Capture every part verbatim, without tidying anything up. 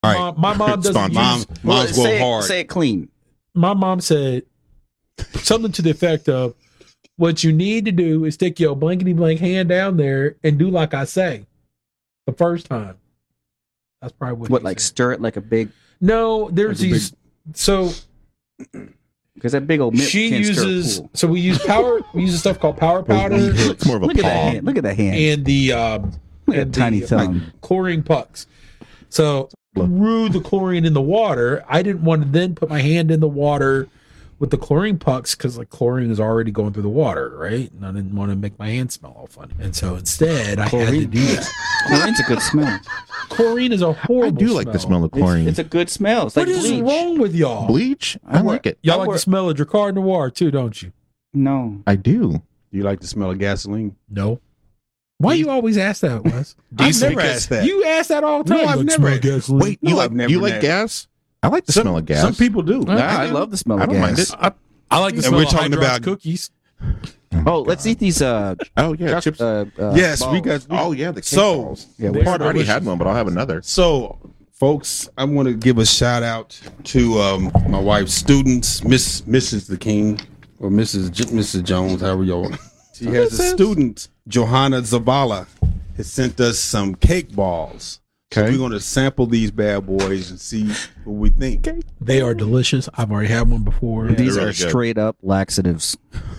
All Mom, my mom doesn't use, Mom, Well, moms go say, hard. It, say it clean. my mom said something to the effect of, what you need to do is stick your blankety blank hand down there and do like I say the first time. That's probably what What, she like said. stir it like a big, No, there's Like a these. So because that big old milk she can stir a uses. pool. So we use power. We use stuff called power powder It's more of a Look at that paw. hand. Look at that hand. and the um, Look at and that tiny the, thumb. chlorine pucks. So threw the chlorine in the water. I didn't want to then put my hand in the water with the chlorine pucks because like chlorine is already going through the water, right? And I didn't want to make my hand smell all funny. And so instead, I had to Chlorine? do that. Chlorine's a good smell. Chlorine is a I horrible. do like the smell of chlorine. It's, it's a good smell. It's What like is bleach. wrong with y'all? Bleach? I, I like it. Y'all I like work- the smell of Dracar Noir too, don't you? No. I do. You like the smell of gasoline? No. Why you always ask that, Wes? I've never because- asked that. You ask that all the No, time. I've Like, never- smell gasoline. Wait, you No, like I've never you like had- gas? I like the some, smell of gas. Some people do. Nah, I love the smell I of don't gas. mind it. I, I like the And smell we're of talking Hydrox about- cookies. Oh, let's eat these. Uh, Oh yeah, truck- chips. uh, uh, Yes, we balls. got. oh yeah, the cake So- balls. Yeah, They're we- I already delicious. had one, but I'll have another. So, folks, I want to give a shout out to um, my wife's students, Miss Missus The King or Missus J- Missus Jones, however y'all. She has a student, Johanna Zavala, has sent us some cake balls. So Okay. we're going to sample these bad boys and see what we think. They are delicious. I've already had one before. These They're are really good. straight up laxatives.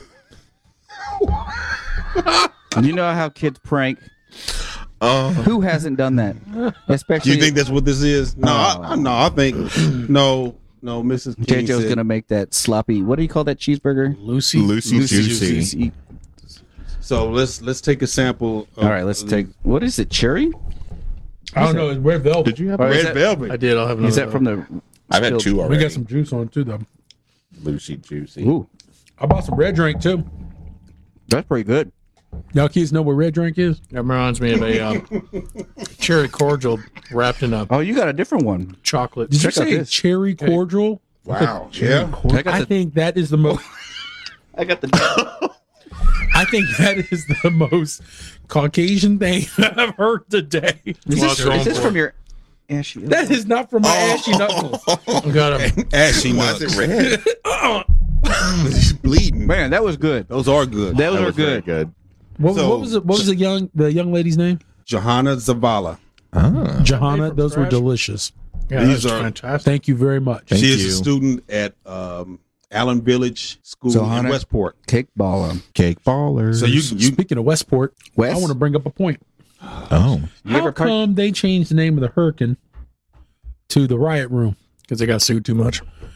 You know how kids prank? Uh, Who hasn't done that? Do Especially you think that's what this is? No, I, I, no, I think no, no. Missus King J Jo's said- gonna make that sloppy. What do you call that cheeseburger? Lucy. Lucy, Juicy. So let's let's take a sample. Of All right, let's take. What is it? Cherry? I don't know. It's red velvet. Did you have Or is Red that- Velvet. I did. I'll have another. Is that from the? I've had two We already. got some juice on it too, though. Lucy Juicy. Ooh, I bought some red drink too. that's pretty good. Y'all kids know what red drink is? That reminds me of a uh, cherry cordial wrapped in a Oh, you got a different one. chocolate. Did Check you out say this. cherry cordial? Wow. Yeah. I got I the. think that is the most. I got the. I think that is the most Caucasian thing I've heard today. Is Well, this, it's going is this for from your? Ashy. That is not from my ashy knuckles. I got a Ashy Why is nuts. it red? He's bleeding. Man, that was good. Those are good. Those That are was very good. good. What, So- what was it? What was the young the young lady's name? Johanna Zavala. Ah, Johanna. from Those were scratch? delicious. yeah, These that's are- fantastic. Thank you very much. Thank she is you. a student at um, Allen Village School Johanna- in Westport. Cake baller. cake ballers. So you you Speaking of Westport, Wes? I want to bring up a point. oh, You How ever part- come they changed the name of the Hurricane to the Riot Room? Because they got sued too much.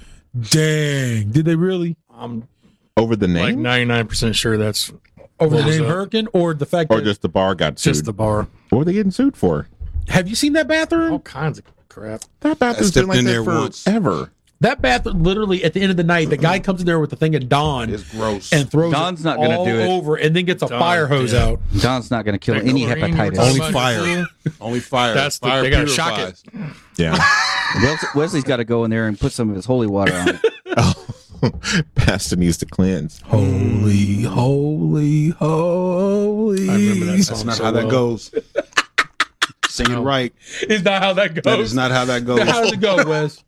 Dang, did they really? I'm over the like name, ninety-nine percent sure that's Over What the was name that? Hurricane, or the fact or that just the bar got sued? just the bar. What were they getting sued for? have you seen that bathroom? All kinds of crap. That bathroom's stepped been like in that there for once. ever. That bathroom, literally at the end of the night, the guy comes in there with the thing of Dawn it's gross. and throws Dawn's it not gonna all do it. over, and then gets a Dawn, fire hose yeah. out. Don's not going to kill That any chlorine you were hepatitis. talking Only about fire. before? Only fire. That's the- fire they gotta shock purifies. Yeah. Wes- Wesley's got to go in there and put some of his holy water on it. Oh, Pastor needs to cleanse. Holy, holy, holy. I remember that That's song not so how that well. goes. Sing it right. Is not how that goes. That is not how that goes. How does it go, Wes?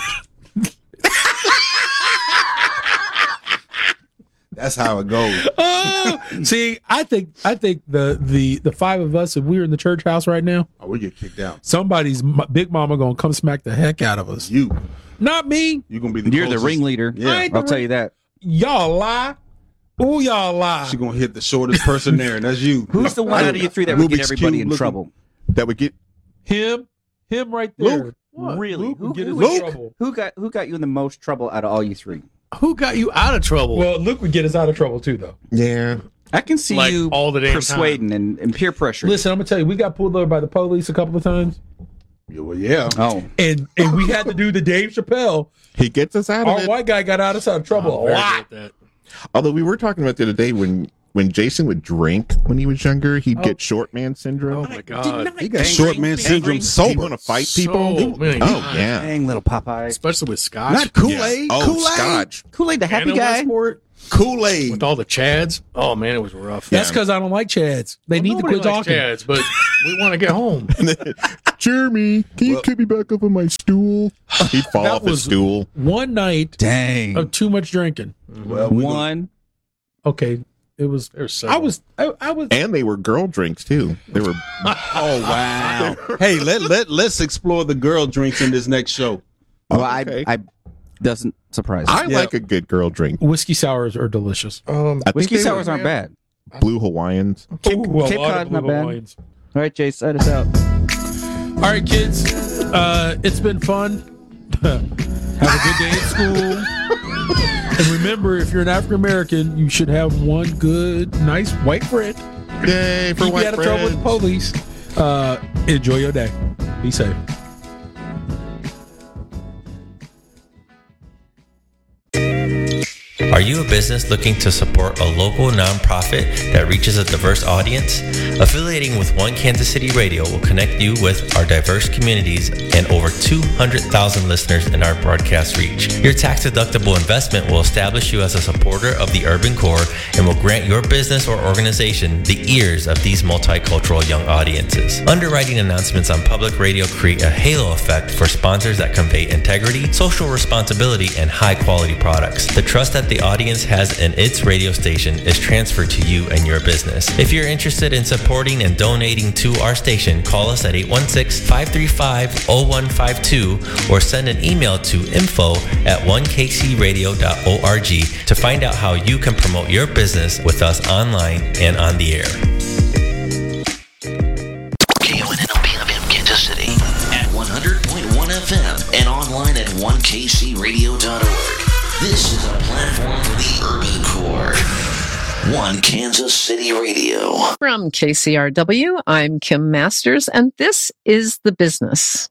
That's how it goes. Oh, see, I think I think the the the five of us, if we were in the church house right now, Oh, we get kicked out. somebody's m- big mama gonna come smack the heck out of us. You. Not me. You're gonna be the You're the closest. ringleader. Yeah. I ain't I'll the tell ring- you that. Y'all lie. Ooh, y'all lie. She's gonna hit the shortest person there, and that's you. Who's the one out of you three that would get Rubik's everybody Cube in looking- trouble? That would get Him, him right there. Luke. What? Really? Luke would Who- get us who- in trouble. Who got who got you in the most trouble out of all you three? Who got you out of trouble? Well, Luke would get us out of trouble too, though. yeah. I can see Like, you all the damn persuading and, and peer pressure. Listen, I'm gonna tell you, we got pulled over by the police a couple of times, Yeah, well, yeah. Oh, and and we had to do the Dave Chappelle. He gets us out of Our it. white guy got out us out of trouble I'm a very lot. good at that. Although we were talking about the other day when when Jason would drink when he was younger, he'd Oh. get short man syndrome. Oh my god! He got Angry, short man angry. syndrome You sober. want to fight So people? many oh times. yeah. dang little Popeye. Especially with scotch. Not Kool-Aid. Oh, Kool-Aid. Scotch. Kool-Aid, the happy Anna guy. Westport. Kool-Aid. with all the Chads. Oh man, it was rough. That's because I don't like Chads. They Well, need to nobody quit likes talking. Chads, but we want to get home. Jeremy, can you get me back up on my stool? He'd fall That off his was- stool. One night Dang. of too much drinking. Well, we gonna- One. Okay, it was. There's I was. I, I was. And they were girl drinks too. They were oh wow. Hey, let let let's explore the girl drinks in this next show. Well, okay. I, I doesn't surprise me. I Yeah. like a good girl drink. Whiskey sours are delicious. um, I think Whiskey they sours were aren't bad. Blue Hawaiians. Ooh, a Cape lot of Cod's not Blue bad. Hawaiians. All right, Chase, set us out. All right, kids. Uh, it's been fun. Have a good day at school. And remember, if you're an African American, you should have one good, nice white friend. Yay for Keep you white out of trouble with the police. Uh, enjoy your day. Be safe. Are you a business looking to support a local nonprofit that reaches a diverse audience? Affiliating with One Kansas City Radio will connect you with our diverse communities and over two hundred thousand listeners in our broadcast reach. Your tax-deductible investment will establish you as a supporter of the urban core and will grant your business or organization the ears of these multicultural young audiences. Underwriting announcements on public radio create a halo effect for sponsors that convey integrity, social responsibility, and high-quality products. The trust that the audience has in its radio station is transferred to you and your business. If you're interested in supporting and donating to our station, call us at eight one six, five three five, zero one five two or send an email to info at one k c radio dot org to find out how you can promote your business with us online and on the air. K O N N O P F M Kansas City at one hundred point one F M and online at one k c radio dot org. This is a platform for the urban core. One Kansas City Radio. From K C R W, I'm Kim Masters, and this is The Business.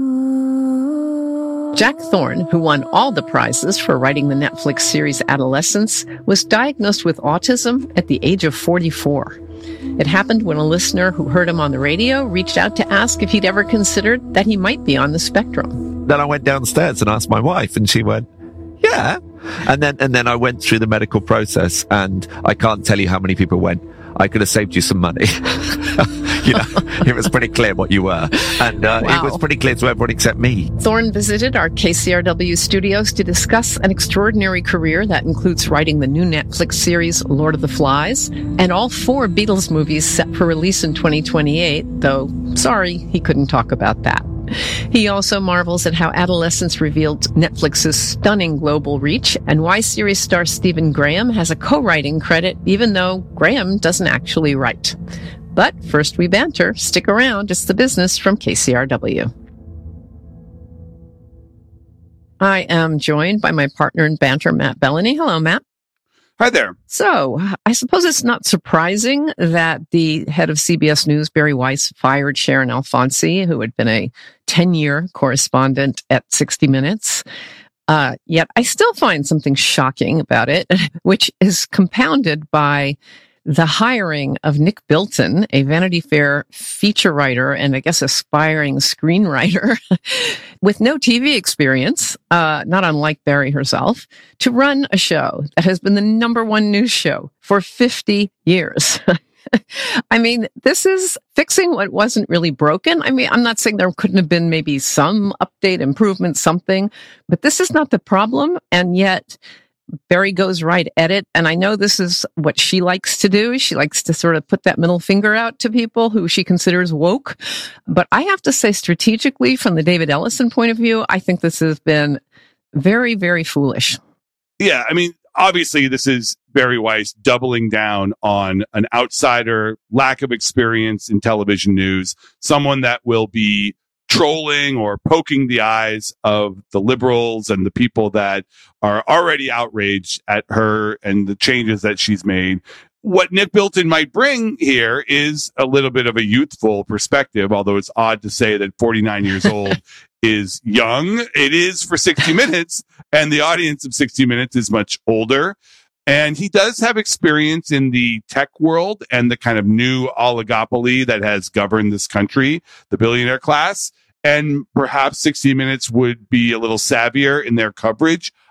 Jack Thorne, who won all the prizes for writing the Netflix series Adolescence, was diagnosed with autism at the age of forty-four. It happened when a listener who heard him on the radio reached out to ask if he'd ever considered that he might be on the spectrum. Then I went downstairs and asked my wife, and she went, yeah. And then, and then I went through the medical process, and I can't tell you how many people went, I could have saved you some money. You know, it was pretty clear what you were. And uh, Wow. it was pretty clear to everyone except me. Thorne visited our K C R W studios to discuss an extraordinary career that includes writing the new Netflix series Lord of the Flies and all four Beatles movies set for release in twenty twenty-eight, though, sorry, he couldn't talk about that. He also marvels at how Adolescence revealed Netflix's stunning global reach and why series star Stephen Graham has a co-writing credit, even though Graham doesn't actually write. But first we banter. Stick around. It's The Business from K C R W. I am joined by my partner in banter, Matt Bellany. Hello, Matt. Hi there. So I suppose it's not surprising that the head of C B S News, Barry Weiss, fired Sharon Alfonsi, who had been a ten-year correspondent at sixty minutes. Uh, yet I still find something shocking about it, which is compounded by the hiring of Nick Bilton, a Vanity Fair feature writer and I guess aspiring screenwriter with no T V experience, uh, not unlike Barry herself, to run a show that has been the number one news show for fifty years. I mean, this is fixing what wasn't really broken. I mean, I'm not saying there couldn't have been maybe some update, improvement, something, but this is not the problem. And yet Barry goes right at it. And I know this is what she likes to do. She likes to sort of put that middle finger out to people who she considers woke. But I have to say, strategically, from the David Ellison point of view, I think this has been very, very foolish. Yeah, I mean, obviously, this is Barry Weiss doubling down on an outsider, lack of experience in television news, someone that will be trolling or poking the eyes of the liberals and the people that are already outraged at her and the changes that she's made. What Nick Bilton might bring here is a little bit of a youthful perspective, although it's odd to say that forty-nine years old is young. It is for sixty minutes, and the audience of sixty minutes is much older. And he does have experience in the tech world and the kind of new oligopoly that has governed this country, the billionaire class. And perhaps sixty minutes would be a little savvier in their coverage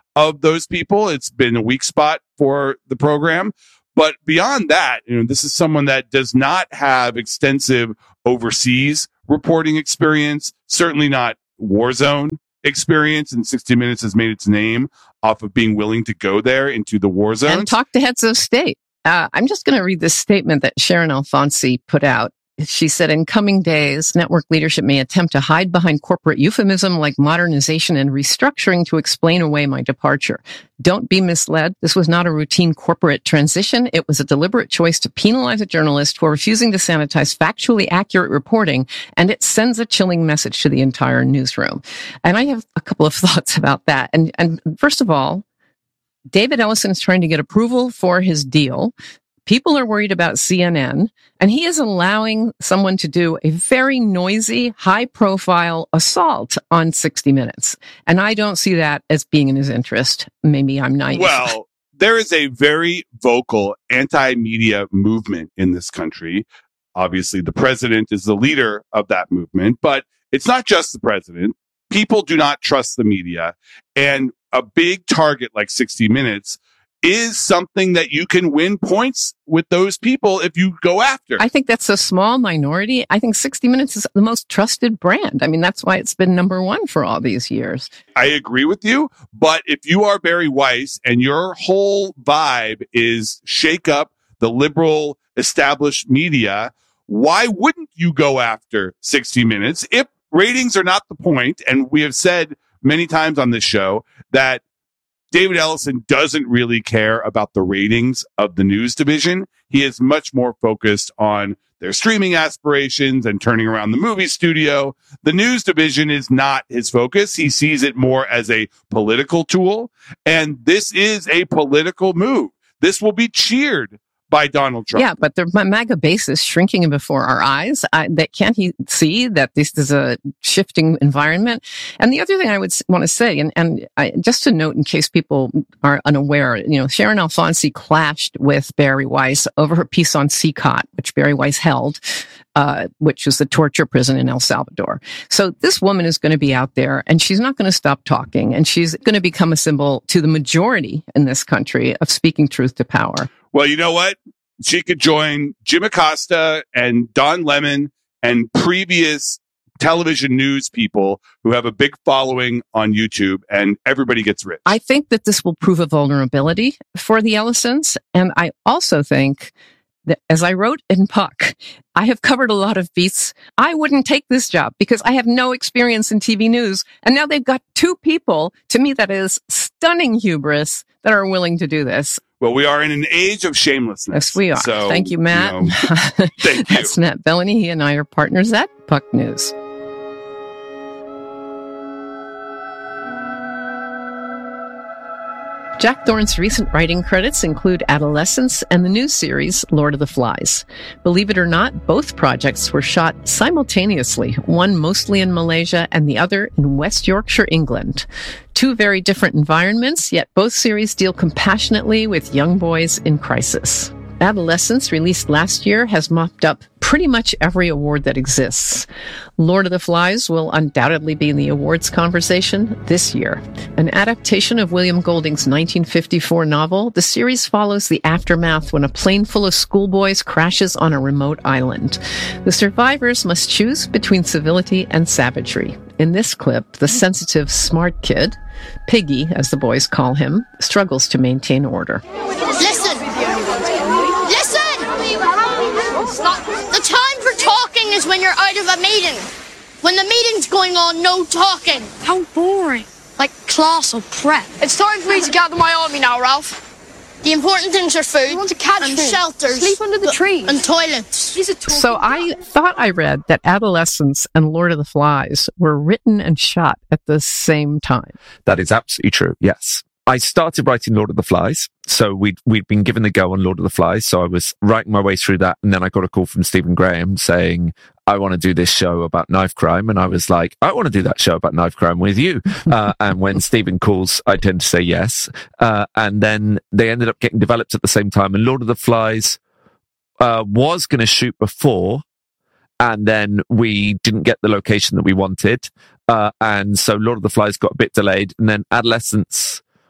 of those people. It's been a weak spot for the program. But beyond that, you know, this is someone that does not have extensive overseas reporting experience, certainly not war zone experience, and sixty minutes has made its name off of being willing to go there into the war zones. And talk to heads of state. Uh, I'm just going to read this statement that Sharon Alfonsi put out. She said, in coming days, network leadership may attempt to hide behind corporate euphemism like modernization and restructuring to explain away my departure. Don't be misled. This was not a routine corporate transition. It was a deliberate choice to penalize a journalist for refusing to sanitize factually accurate reporting, and it sends a chilling message to the entire newsroom. And I have a couple of thoughts about that. And, and first of all, David Ellison is trying to get approval for his deal. People are worried about C N N, and he is allowing someone to do a very noisy, high-profile assault on sixty minutes. And I don't see that as being in his interest. Maybe I'm naive. Well, there is a very vocal anti-media movement in this country. Obviously, the president is the leader of that movement, but it's not just the president. People do not trust the media, and a big target like sixty minutes is something that you can win points with those people if you go after. I think that's a small minority. I think sixty minutes is the most trusted brand. I mean, that's why it's been number one for all these years. I agree with you. But if you are Barry Weiss and your whole vibe is shake up the liberal established media, why wouldn't you go after sixty minutes? If ratings are not the point, and we have said many times on this show that David Ellison doesn't really care about the ratings of the news division. He is much more focused on their streaming aspirations and turning around the movie studio. The news division is not his focus. He sees it more as a political tool. And this is a political move. This will be cheered by Donald Trump. Yeah, but the MAGA base is shrinking before our eyes. I, that can't he see that this is a shifting environment? And the other thing I would want to say, and, and I, just to note in case people are unaware, you know, Sharon Alfonsi clashed with Barry Weiss over her piece on C C O T, which Barry Weiss held, uh, which was the torture prison in El Salvador. So this woman is going to be out there, and she's not going to stop talking, and she's going to become a symbol to the majority in this country of speaking truth to power. Well, you know what? She could join Jim Acosta and Don Lemon and previous television news people who have a big following on YouTube, and everybody gets rich. I think that this will prove a vulnerability for the Ellisons. And I also think that, as I wrote in Puck, I have covered a lot of beats. I wouldn't take this job because I have no experience in T V news. And now they've got two people, to me, that is stunning hubris, that are willing to do this. Well, we are in an age of shamelessness. Yes, we are. So, thank you, Matt. You know, thank you. That's Matt Bellany. He and I are partners at Puck News. Jack Thorne's recent writing credits include Adolescence and the new series Lord of the Flies. Believe it or not, both projects were shot simultaneously, one mostly in Malaysia and the other in West Yorkshire, England. Two very different environments, yet both series deal compassionately with young boys in crisis. Adolescence, released last year, has mopped up pretty much every award that exists. Lord of the Flies will undoubtedly be in the awards conversation this year. An adaptation of William Golding's nineteen fifty-four novel, the series follows the aftermath when a plane full of schoolboys crashes on a remote island. The survivors must choose between civility and savagery. In this clip, the sensitive, smart kid, Piggy, as the boys call him, struggles to maintain order. Listen! Listen! The time for talking is when you're out of a meeting. When the meeting's going on, no talking. How boring. Like class or prep. It's time for me to gather my army now, Ralph. The important things are food, want to catch and food. Shelters, sleep under the th- trees, and toilets. So I thought I read that Adolescence and Lord of the Flies were written and shot at the same time. That is absolutely true. Yes. I started writing Lord of the Flies. So we'd, we'd been given the go on Lord of the Flies. So I was writing my way through that. And then I got a call from Stephen Graham saying, I want to do this show about knife crime. And I was like, I want to do that show about knife crime with you. Uh, and when Stephen calls, I tend to say yes. Uh, and then they ended up getting developed at the same time. And Lord of the Flies uh, was going to shoot before. And then we didn't get the location that we wanted. Uh, and so Lord of the Flies got a bit delayed. And then Adolescence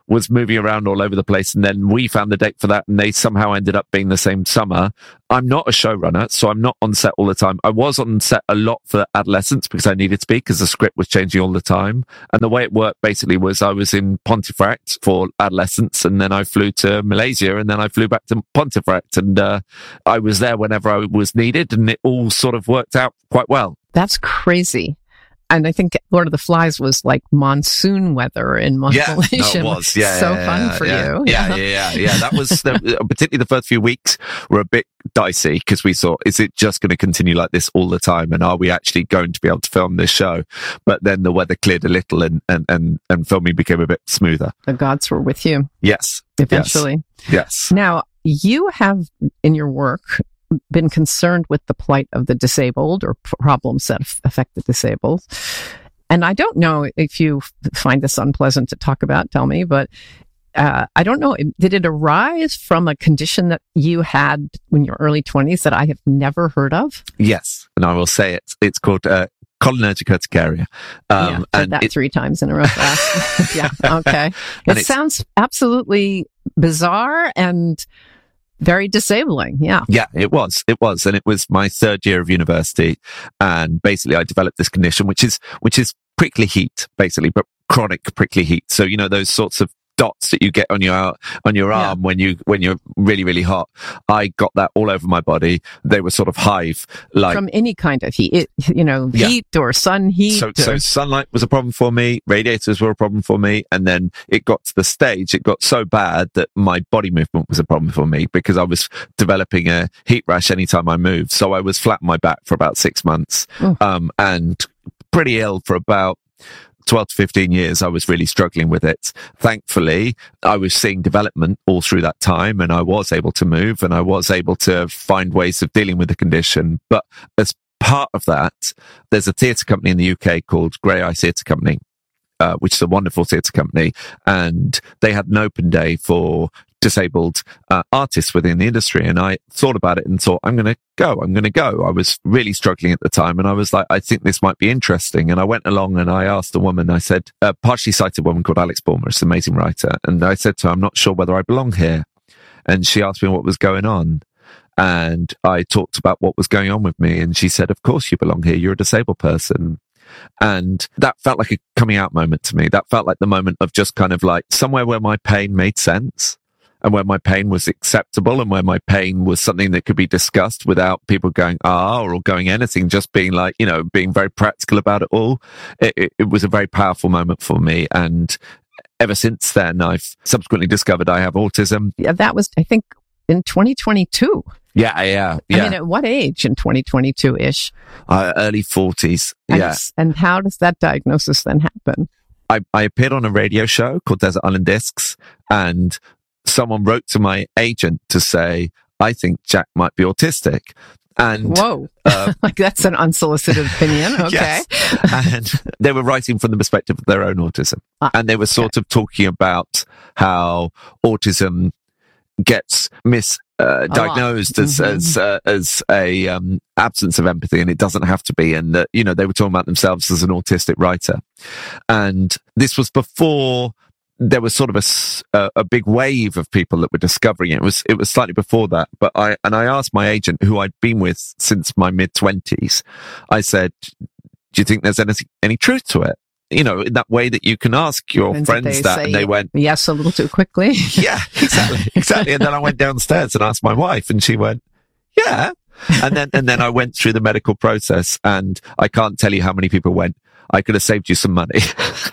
was moving around all over the place. And then we found the date for that, and they somehow ended up being the same summer. I'm not a showrunner, so I'm not on set all the time. I was on set a lot for Adolescence because I needed to be, because the script was changing all the time. And the way it worked basically was I was in Pontefract for Adolescence, and then I flew to Malaysia, and then I flew back to Pontefract, and uh, I was there whenever I was needed, and it all sort of worked out quite well. That's crazy. And I think Lord of the Flies was like monsoon weather in Yeah, Malaysia. no, it was. Yeah, so yeah, fun yeah, for yeah, you. Yeah, yeah, yeah, yeah. That was the, particularly the first few weeks were a bit dicey because we thought, is it just going to continue like this all the time? And are we actually going to be able to film this show? But then the weather cleared a little, and and and, and filming became a bit smoother. The gods were with you. Yes. Eventually. Yes. yes. Now, you have in your work been concerned with the plight of the disabled, or problems that affect the disabled. And I don't know if you find this unpleasant to talk about, tell me, but uh, I don't know, did it arise from a condition that you had in your early twenties that I have never heard of? Yes. And I will say it. It's called uh, cholinergic urticaria. Um, yeah, heard and that it, three times in a row. yeah, okay. It sounds absolutely bizarre and very disabling. Yeah. Yeah, it was. It was. And it was my third year of university. And basically I developed this condition, which is, which is prickly heat, basically, but chronic prickly heat. So, you know, those sorts of dots that you get on your, on your arm yeah. when you, when you're really, really hot. I got that all over my body. They were sort of hive like. From any kind of heat, it, you know, yeah. heat or sun heat. So, or... so sunlight was a problem for me. Radiators were a problem for me. And then it got to the stage, it got so bad that my body movement was a problem for me because I was developing a heat rash anytime I moved. So I was flat on my back for about six months, oh. um, and pretty ill for about twelve to fifteen years. I was really struggling with it. Thankfully, I was seeing development all through that time, and I was able to move, and I was able to find ways of dealing with the condition. But as part of that, there's a theatre company in the U K called Grey Eye Theatre Company, uh, which is a wonderful theatre company, and they had an open day for disabled uh, artists within the industry. And I thought about it and thought, I'm going to go, I'm going to go. I was really struggling at the time. And I was like, I think this might be interesting. And I went along and I asked a woman, I said, a partially sighted woman called Alex Bulmer, an amazing writer. And I said to her, I'm not sure whether I belong here. And she asked me what was going on. And I talked about what was going on with me. And she said, of course you belong here. You're a disabled person. And that felt like a coming out moment to me. That felt like the moment of just kind of like somewhere where my pain made sense, and where my pain was acceptable, and where my pain was something that could be discussed without people going, ah, or going anything, just being like, you know, being very practical about it all. It, it, it was a very powerful moment for me. And ever since then, I've subsequently discovered I have autism. Yeah, that was, I think, in twenty twenty-two. Yeah, yeah, yeah. I mean, at what age in twenty twenty-two-ish? Uh, early forties, and yeah. And how does that diagnosis then happen? I, I appeared on a radio show called Desert Island Discs, and someone wrote to my agent to say, I think Jack might be autistic. And whoa, uh, like that's an unsolicited opinion. Okay. Yes. And they were writing from the perspective of their own autism. Ah, and they were sort okay. of talking about how autism gets misdiagnosed uh, as, mm-hmm. as, uh, as a um, absence of empathy, and it doesn't have to be. And that, you know, they were talking about themselves as an autistic writer. And this was before there was sort of a, a big wave of people that were discovering it. It was, it was slightly before that. But I, and I asked my agent, who I'd been with since my mid twenties, I said, do you think there's any, any truth to it? You know, in that way that you can ask your and friends that, and they went, yes, a little too quickly. Yeah, exactly. Exactly. And then I went downstairs and asked my wife, and she went, yeah. And then, and then I went through the medical process, and I can't tell you how many people went, I could have saved you some money.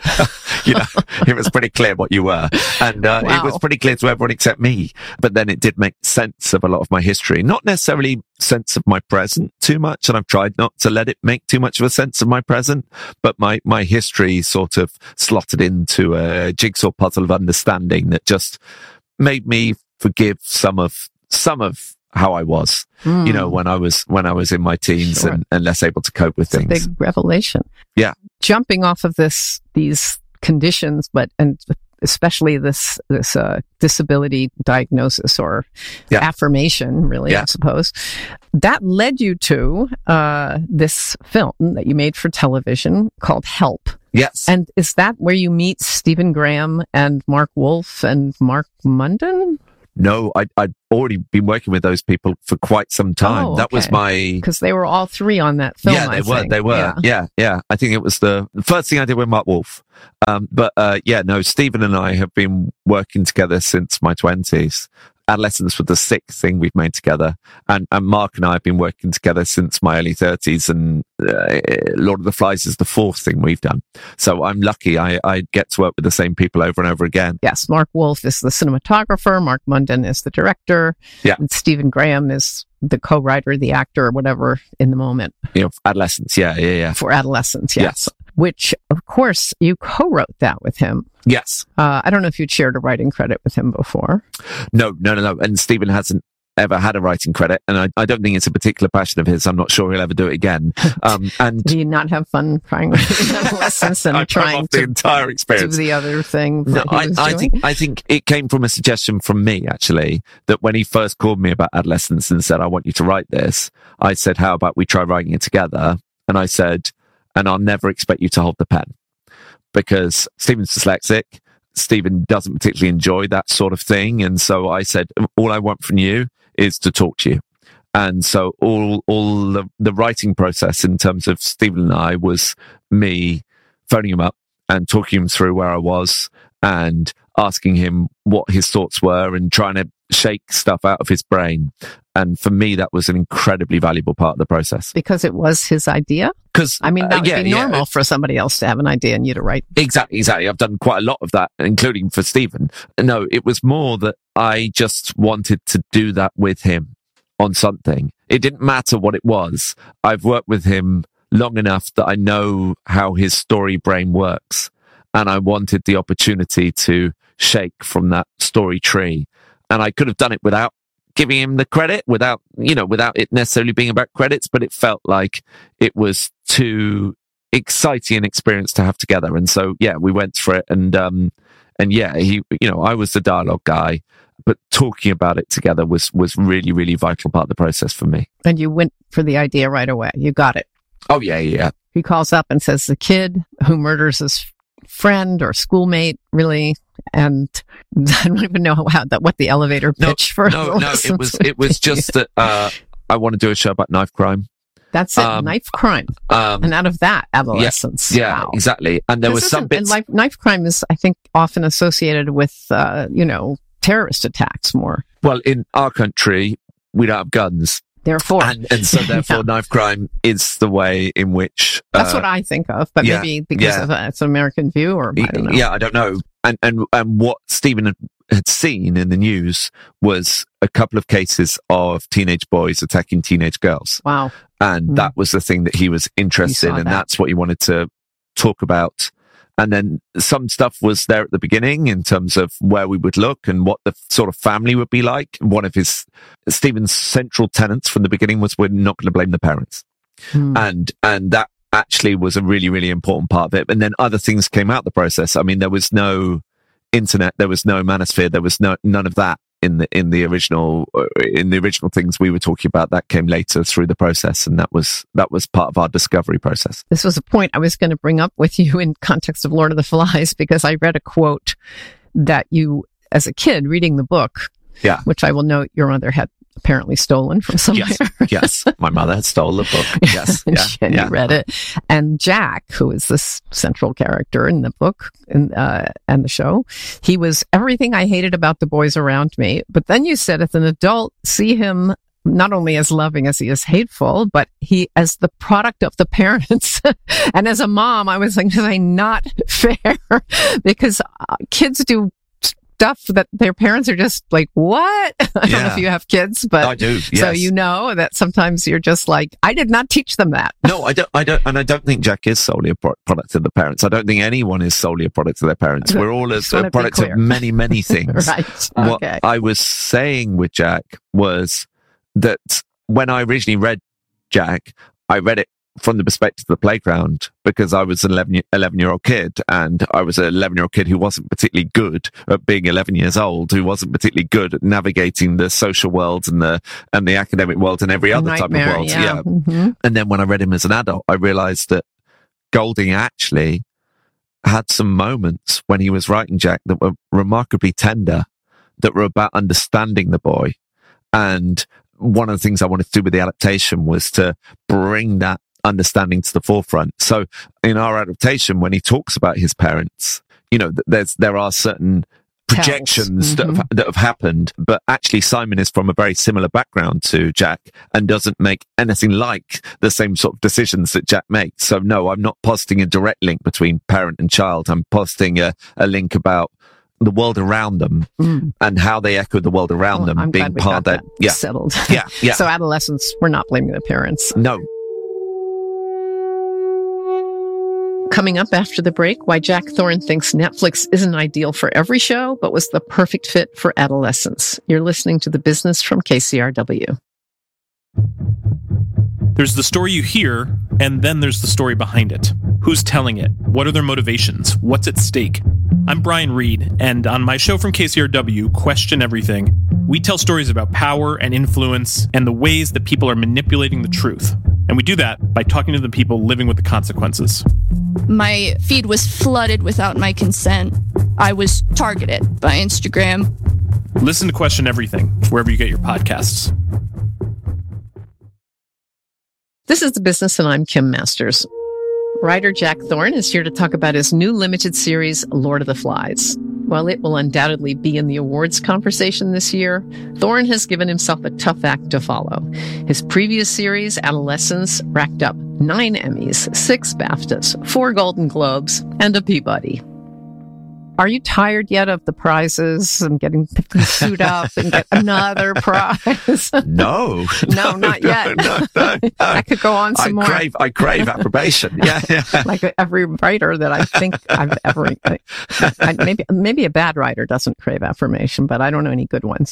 You know, it was pretty clear what you were. And uh, wow. It was pretty clear to everyone except me. But then it did make sense of a lot of my history. Not necessarily sense of my present too much. And I've tried not to let it make too much of a sense of my present. But my, my history sort of slotted into a jigsaw puzzle of understanding that just made me forgive some of, some of how I was, mm. you know, when I was, when I was in my teens sure. and, and less able to cope with it's things. A big revelation. Yeah. Jumping off of this, these conditions, but, and especially this, this, uh, disability diagnosis or yeah. affirmation, really, yeah. I suppose, that led you to, uh, this film that you made for television called Help. Yes. And is that where you meet Stephen Graham and Mark Wolf and Mark Munden? No, I, I'd already been working with those people for quite some time. Oh, That was okay. my... Because they were all three on that film. yeah, they I were. think. They were. Yeah. Yeah. yeah, I think it was the, the first thing I did with Mark Wolf. Um, but uh, yeah, no, Stephen and I have been working together since my twenties. Adolescence was the sixth thing we've made together, and, and Mark and I have been working together since my early thirties. And uh, Lord of the Flies is the fourth thing we've done. So I'm lucky. I, I get to work with the same people over and over again. Yes, Mark Wolf is the cinematographer. Mark Munden is the director. Yeah. And Stephen Graham is the co-writer, the actor, or whatever in the moment. You know, Adolescence. Yeah, yeah, yeah. For Adolescence, yes. Yes. Which, of course, you co-wrote that with him. Yes. Uh, I don't know if you'd shared a writing credit with him before. No, no, no, no. And Stephen hasn't ever had a writing credit, and I, I don't think it's a particular passion of his. I'm not sure he'll ever do it again. Um, and Do you not have fun trying Adolescence and I come trying off the to entire do experience. the other thing No, that he I, was I doing? think I think it came from a suggestion from me, actually, that when he first called me about Adolescence and said, I want you to write this, I said, how about we try writing it together? And I said, and I'll never expect you to hold the pen, because Stephen's dyslexic. Stephen doesn't particularly enjoy that sort of thing. And so I said, all I want from you is to talk to you. And so all, all the, the writing process in terms of Stephen and I was me phoning him up and talking him through where I was and asking him what his thoughts were and trying to shake stuff out of his brain. And for me, that was an incredibly valuable part of the process. Because it was his idea? Because I mean, that would uh, yeah, be normal yeah. for somebody else to have an idea and you to write. Exactly, exactly. I've done quite a lot of that, including for Stephen. No, it was more that I just wanted to do that with him on something. It didn't matter what it was. I've worked with him long enough that I know how his story brain works. And I wanted the opportunity to shake from that story tree. And I could have done it without giving him the credit, without, you know, without it necessarily being about credits, but it felt like it was too exciting an experience to have together. And so, yeah, we went for it. And, um, and yeah, he, you know, I was the dialogue guy, but talking about it together was, was really, really vital part of the process for me. And you went for the idea right away. You got it. Oh, yeah, yeah. He calls up and says the kid who murders his friend or schoolmate, really, and I don't even know how that what the elevator pitch no, for no, no. It was it was just that uh, I want to do a show about knife crime. That's it, um, knife crime, um, and out of that, adolescence. Yeah, yeah wow. exactly. And there This was some isn't- bits. and life, knife crime is, I think, often associated with, uh, you know, terrorist attacks more. Well, in our country, we don't have guns. Therefore, and, and so therefore, Yeah. knife crime is the way in which uh, that's what I think of. But yeah, maybe because yeah. of uh, it's an American view, or I don't know. Yeah, I don't know. And and and what Stephen had, had seen in the news was a couple of cases of teenage boys attacking teenage girls. Wow. And Mm. that was the thing that he was interested in, saw and that. that's what he wanted to talk about. And then some stuff was there at the beginning in terms of where we would look and what the sort of family would be like. One of his, Stephen's central tenets from the beginning was we're not going to blame the parents. Hmm. And, and that actually was a really, really important part of it. And then other things came out the process. I mean, there was no internet, there was no manosphere, there was no, none of that in the, in the original, in the original things we were talking about. That came later through the process. And that was, that was part of our discovery process. This was a point I was going to bring up with you in context of Lord of the Flies, because I read a quote that you, as a kid reading the book, Yeah. which I will note your mother had apparently stolen from somewhere. Yes, yes. My mother had stole the book. Yes, and yeah, she- and yeah. you read it. And Jack, who is this central character in the book and uh, and the show, he was everything I hated about the boys around me. But then you said, as an adult, see him not only as loving as he is hateful, but he as the product of the parents. And as a mom, I was like, this is not fair, because uh, kids do stuff that their parents are just like, what? I don't know Yeah. if you have kids, but I do, so yes. you know that sometimes you're just like, I did not teach them that. No, I don't, I don't, and I don't think Jack is solely a pro- product of the parents. I don't think anyone is solely a product of their parents. We're all a, Just wanna a be product clear. of many, many things. Right. What Okay. I was saying with Jack was that when I originally read Jack, I read it from the perspective of the playground, because I was an eleven year old kid, and I was an eleven year old kid who wasn't particularly good at being eleven years old, who wasn't particularly good at navigating the social world and the, and the academic world and every other Nightmare, type of world. yeah. Mhm. And then when I read him as an adult, I realized that Golding actually had some moments when he was writing Jack that were remarkably tender, that were about understanding the boy. And one of the things I wanted to do with the adaptation was to bring that understanding to the forefront. So in our adaptation, when he talks about his parents, you know, there's, there are certain projections mm-hmm. that, have, that have happened, but actually Simon is from a very similar background to Jack and doesn't make anything like the same sort of decisions that Jack makes. So no, I'm not positing a direct link between parent and child. I'm positing a, a link about the world around them mm. and how they echo the world around well, them I'm being glad we part got of that. that Yeah. Settled. Yeah. Yeah. So adolescents, we're not blaming the parents. No. Coming up after the break, why Jack Thorne thinks Netflix isn't ideal for every show, but was the perfect fit for adolescents. You're listening to The Business from K C R W. There's the story you hear, and then there's the story behind it. Who's telling it? What are their motivations? What's at stake? I'm Brian Reed, and on my show from K C R W, Question Everything, we tell stories about power and influence and the ways that people are manipulating the truth. And we do that by talking to the people living with the consequences. My feed was flooded without my consent. I was targeted by Instagram. Listen to Question Everything wherever you get your podcasts. This is The Business, and I'm Kim Masters. Writer Jack Thorne is here to talk about his new limited series, Lord of the Flies. While it will undoubtedly be in the awards conversation this year, Thorne has given himself a tough act to follow. His previous series, Adolescence, racked up nine Emmys, six BAFTAs, four Golden Globes, and a Peabody. Are you tired yet of the prizes and getting to suit up and get another prize? No. no, not yet. No, no, no. I could go on some I more. Crave, I crave approbation. Yeah, yeah. Like every writer that I think I've ever, I, I, maybe, maybe a bad writer doesn't crave affirmation, but I don't know any good ones.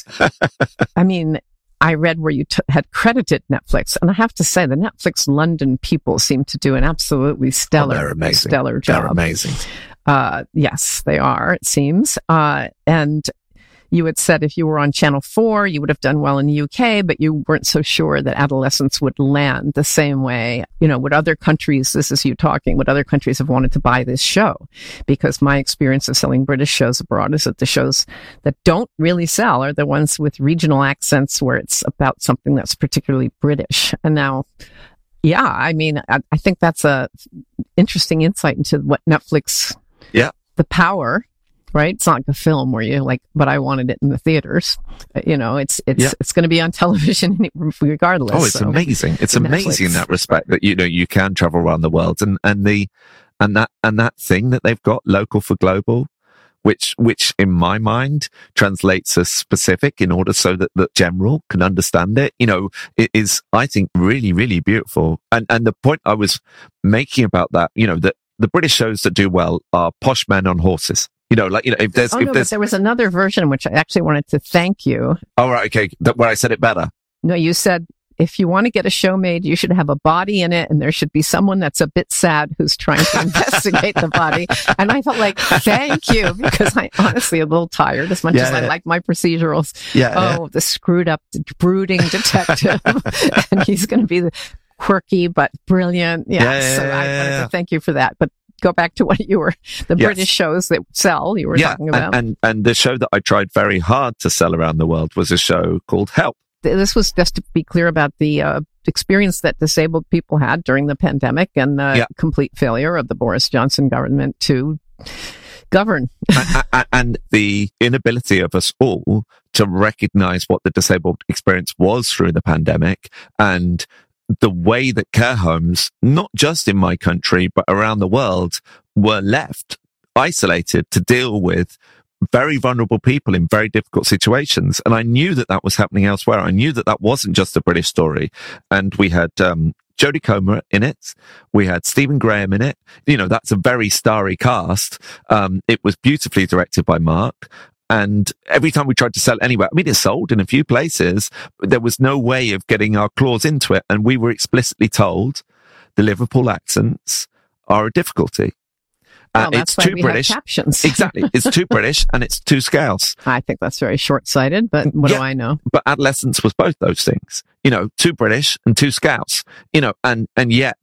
I mean, I read where you t- had credited Netflix, and I have to say the Netflix London people seem to do an absolutely stellar, oh, they're amazing. stellar job. They're amazing. Uh, yes, they are, it seems. Uh, and you had said if you were on Channel four, you would have done well in the U K, but you weren't so sure that Adolescence would land the same way. You know, would other countries, this is you talking, would other countries have wanted to buy this show? Because my experience of selling British shows abroad is that the shows that don't really sell are the ones with regional accents where it's about something that's particularly British. And now, yeah, I mean, I, I think that's a interesting insight into what Netflix... Yeah. The power, right? It's not like a film where you like, but I wanted it in the theaters. You know, it's, it's, yeah. it's going to be on television regardless. Oh, it's so. amazing. It's Netflix. amazing in that respect that, you know, you can travel around the world and, and the, and that, and that thing that they've got, local for global, which, which in my mind translates as specific in order so that the general can understand it, you know, it is, I think, really, really beautiful. And, and the point I was making about that, you know, that, the British shows that do well are posh men on horses. You know, like, you know, if there's, oh, if no, there's, but there was another version, which I actually wanted to thank you. Oh, right. Okay. That, where I said it better. No, you said, if you want to get a show made, you should have a body in it, and there should be someone that's a bit sad who's trying to investigate the body. And I felt like, thank you, because I honestly a little tired as much yeah, as I yeah. like my procedurals. Yeah, oh, yeah. the screwed up, brooding detective. And he's going to be the quirky, but brilliant. Yeah. Yeah, yeah, so yeah, I yeah, wanted yeah. to thank you for that. But go back to what you were, the Yes. British shows that sell, you were yeah, talking about. And, and, and the show that I tried very hard to sell around the world was a show called Help. This was just to be clear about the uh, experience that disabled people had during the pandemic and the Yeah. complete failure of the Boris Johnson government to govern. and, and- and the inability of us all to recognize what the disabled experience was through the pandemic, and the way that care homes, not just in my country, but around the world, were left isolated to deal with very vulnerable people in very difficult situations. And I knew that that was happening elsewhere. I knew that that wasn't just a British story. And we had um, Jodie Comer in it. We had Stephen Graham in it. You know, that's a very starry cast. Um, it was beautifully directed by Mark. And every time we tried to sell it anywhere, I mean, it sold in a few places, but there was no way of getting our claws into it. And we were explicitly told the Liverpool accents are a difficulty. Well, Uh, that's it's why too we British. have captions. Exactly. It's too British and it's too Scouse. I think that's very short-sighted, but what Yeah. do I know? But Adolescence was both those things, you know, too British and too Scouse, you know, and, and yet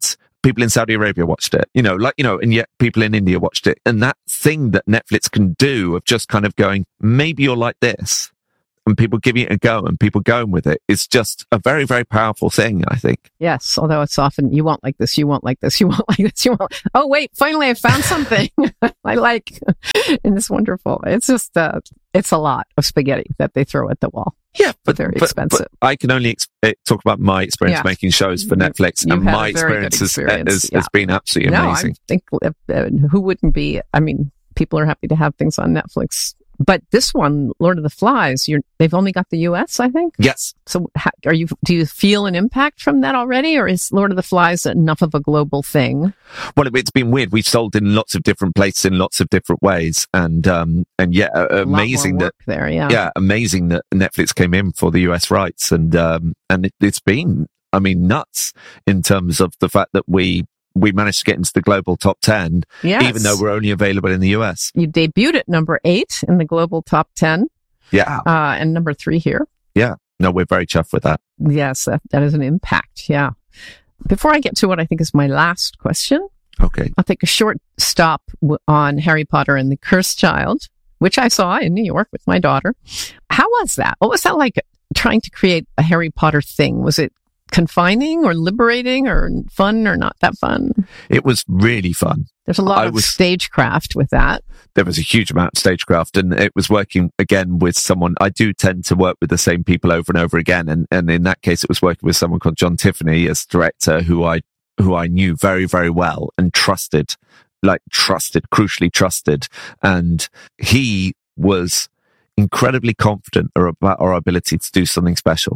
people in Saudi Arabia watched it, you know, like, you know, and yet people in India watched it. And that thing that Netflix can do of just kind of going, maybe you're like this, and people giving it a go and people going with it is just a very, very powerful thing, I think. Yes, although it's often, you won't like this, you won't like this, you won't like this, you won't. Oh, wait, finally I found something I like. And it's wonderful. It's just, uh, it's a lot of spaghetti that they throw at the wall. Yeah, but very but, expensive. But I can only ex- talk about my experience Yeah. making shows for You- Netflix, you've and had my a very good experience, has, experience, has, yeah. has been absolutely no, amazing. I think uh, uh, who wouldn't be? I mean, people are happy to have things on Netflix. But this one, Lord of the Flies, you're, they've only got the U S, I think. Yes. So, ha, are you? Do you feel an impact from that already, or is Lord of the Flies enough of a global thing? Well, it, it's been weird. We've sold in lots of different places in lots of different ways, and um, and yeah, uh, A lot more amazing that work there, yeah. yeah, amazing that Netflix came in for the U S rights, and um, and it, it's been, I mean, nuts in terms of the fact that we we managed to get into the global top ten, Yes. even though we're only available in the U S. You debuted at number eight in the global top ten, Yeah, uh, and number three here. yeah. No, we're very chuffed with that. Yes, that, that is an impact. Yeah. Before I get to what I think is my last question, Okay. I'll take a short stop w- on Harry Potter and the Cursed Child, which I saw in New York with my daughter. How was that? What was that like trying to create a Harry Potter thing? Was it confining or liberating or fun or not that fun? It was really fun. There's a lot I of was- stagecraft with that. There was a huge amount of stagecraft, and it was working again with someone. I do tend to work with the same people over and over again, and, and in that case, it was working with someone called John Tiffany as director, who I who I knew very, very well and trusted, like trusted, crucially trusted, and he was incredibly confident about our ability to do something special,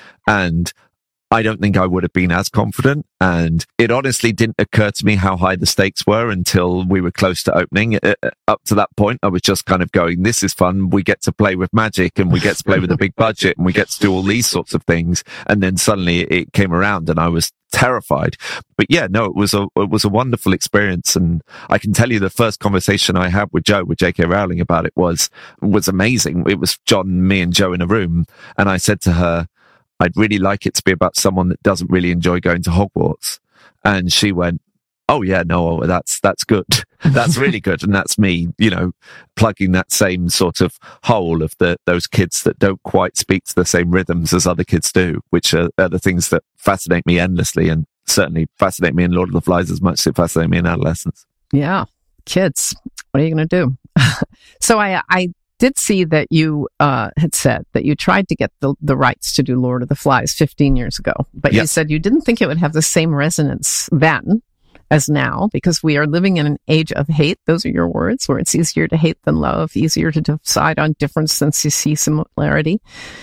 and I don't think I would have been as confident. And it honestly didn't occur to me how high the stakes were until we were close to opening. Uh, up to that point, I was just kind of going, this is fun. We get to play with magic, and we get to play with a big budget, and we get to do all these sorts of things. And then suddenly it came around and I was terrified. But yeah, no, it was a, it was a wonderful experience. And I can tell you the first conversation I had with Joe, with J K Rowling about it was, was amazing. It was John, me and Joe in a room. And I said to her, I'd really like it to be about someone that doesn't really enjoy going to Hogwarts. And she went, oh yeah, no, that's, that's good. That's really good. And that's me, you know, plugging that same sort of hole of the, those kids that don't quite speak to the same rhythms as other kids do, which are, are the things that fascinate me endlessly, and certainly fascinate me in Lord of the Flies as much as it fascinated me in adolescence. Yeah. Kids, what are you going to do? So I, I did see that you uh, had said that you tried to get the, the rights to do Lord of the Flies fifteen years ago, but you Yes. said you didn't think it would have the same resonance then as now, because we are living in an age of hate. Those are your words, where it's easier to hate than love, easier to decide on difference than to see similarity.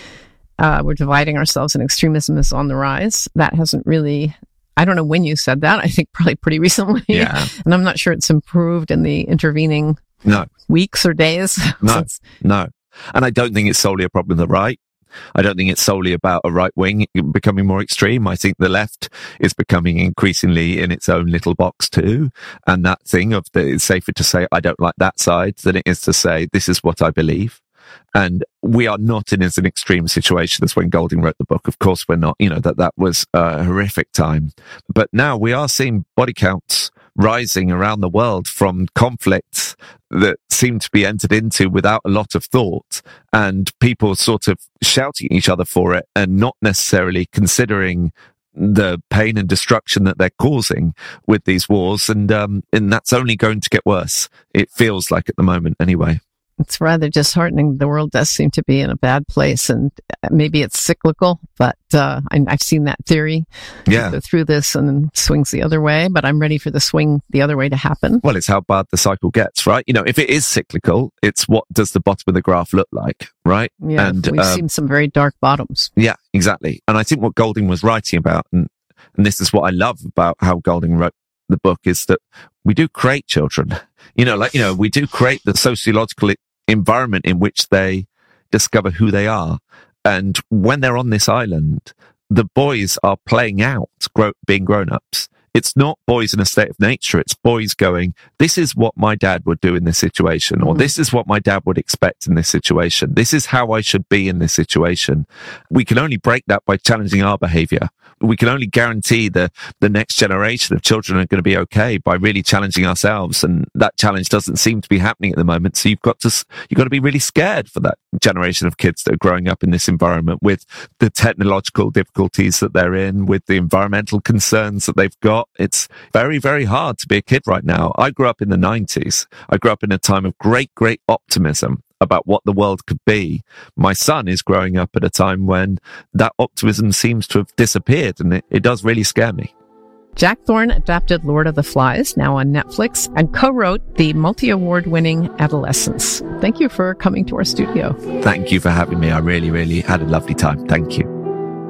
Uh, we're dividing ourselves, and extremism is on the rise. That hasn't really, I don't know when you said that. I think probably pretty recently. Yeah. And I'm not sure it's improved in the intervening No, weeks or days. no, since- no. And I don't think it's solely a problem of the right. I don't think it's solely about a right wing becoming more extreme. I think the left is becoming increasingly in its own little box too. And that thing of the, it's safer to say, I don't like that side than it is to say, this is what I believe. And we are not in as an extreme situation as when Golding wrote the book. Of course, we're not, you know, that that was a horrific time. But now we are seeing body counts rising around the world from conflicts that seem to be entered into without a lot of thought, and people sort of shouting at each other for it and not necessarily considering the pain and destruction that they're causing with these wars. And, um, and that's only going to get worse. It feels like at the moment anyway. It's rather disheartening. The world does seem to be in a bad place, and maybe it's cyclical, but uh, I, I've seen that theory Yeah. go through this and then swings the other way, but I'm ready for the swing the other way to happen. Well, it's how bad the cycle gets, right? You know, if it is cyclical, it's what does the bottom of the graph look like, right? Yeah, and we've um, seen some very dark bottoms. yeah, exactly. And I think what Golding was writing about, and, and this is what I love about how Golding wrote the book, is that we do create children. You know, like, you know, we do create the sociological environment in which they discover who they are. And when they're on this island, the boys are playing out grow, being grown-ups. It's not boys in a state of nature. It's boys going, this is what my dad would do in this situation, or this is what my dad would expect in this situation. This is how I should be in this situation. We can only break that by challenging our behavior. we can only guarantee the, the next generation of children are going to be okay by really challenging ourselves. And that challenge doesn't seem to be happening at the moment. So you've got to, you've got to be really scared for that generation of kids that are growing up in this environment with the technological difficulties that they're in, with the environmental concerns that they've got. It's very, very hard to be a kid right now. I grew up in the nineties. I grew up in a time of great, great optimism about what the world could be. My son is growing up at a time when that optimism seems to have disappeared, and it, it does really scare me. Jack Thorne adapted Lord of the Flies, now on Netflix, and co-wrote the multi-award winning Adolescence. Thank you for coming to our studio. Thank you for having me. I really, really had a lovely time. Thank you.